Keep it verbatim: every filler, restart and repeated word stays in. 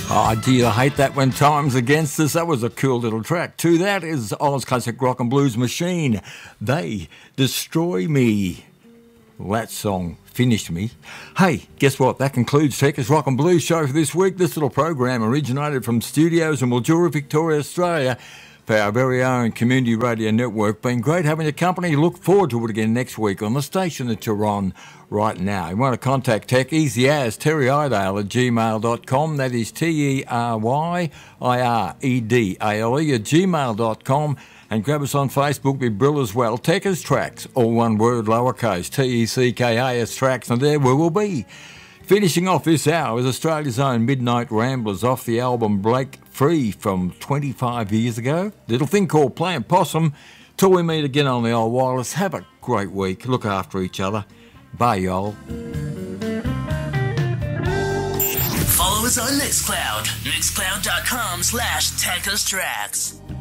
Oh, do you hate that when time's against us? That was a cool little track. To that is Oz Classic Rock and Blues Machine. They Destroy Me. Well, that song finished me. Hey, guess what? That concludes Tech's Rock and Blues show for this week. This little program originated from studios in Mildura, Victoria, Australia, for our very own community radio network. Been great having your company. Look forward to it again next week on the station that you're on right now. You want to contact Tech, easy as Terry Idale at gmail dot com. That is T E R Y I R E D A L E at gmail dot com. And grab us on Facebook with Brill as well. Tech's Tracks, all one word, lowercase, T E C K A S Tracks, and there we will be. Finishing off this hour is Australia's own Midnight Ramblers off the album Break Free from twenty-five years ago. Little thing called Playing Possum. Till we meet again on the old wireless, have a great week. Look after each other. Bye, y'all. Follow us on Mixcloud. Mixcloud dot com slash Tech's Tracks.